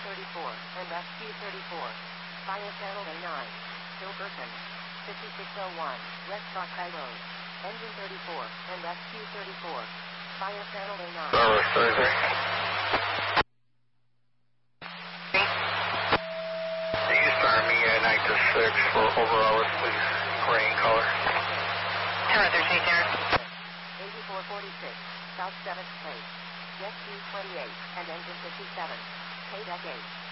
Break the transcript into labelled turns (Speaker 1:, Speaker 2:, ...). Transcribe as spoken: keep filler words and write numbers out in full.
Speaker 1: thirty-four and S Q thirty-four. Fire channel A nine. Hilberton. fifty-six oh one, West Buckeye Road. Engine thirty-four and S Q thirty-four. Fire channel A nine.
Speaker 2: Norwest thirty-three. The East Army uh, nine to six for overall, please. Green color.
Speaker 3: Tower thirty-eight there.
Speaker 1: eighty-four forty-six, South seventh Place. Jet Q twenty-eight and engine fifty-seven. K-Deck eight.